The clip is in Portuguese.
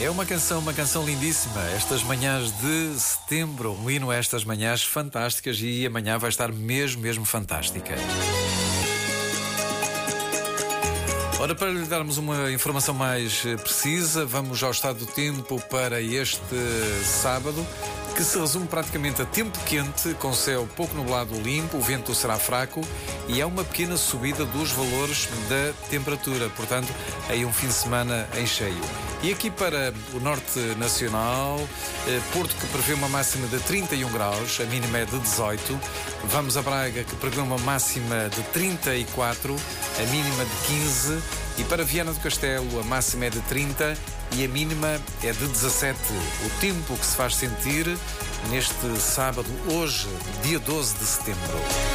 É uma canção lindíssima. Estas manhãs de setembro, um hino a estas manhãs fantásticas, e amanhã vai estar mesmo fantástica. Ora, para lhe darmos uma informação mais precisa, vamos ao estado do tempo para este sábado, que se resume praticamente a tempo quente, com céu pouco nublado limpo, o vento será fraco e há uma pequena subida dos valores da temperatura, portanto, aí um fim de semana em cheio. E aqui para o norte nacional, Porto, que prevê uma máxima de 31 graus, a mínima é de 18. Vamos a Braga, que prevê uma máxima de 34, a mínima de 15. E para Viana do Castelo, a máxima é de 30 e a mínima é de 17. O tempo que se faz sentir neste sábado, hoje, dia 12 de setembro.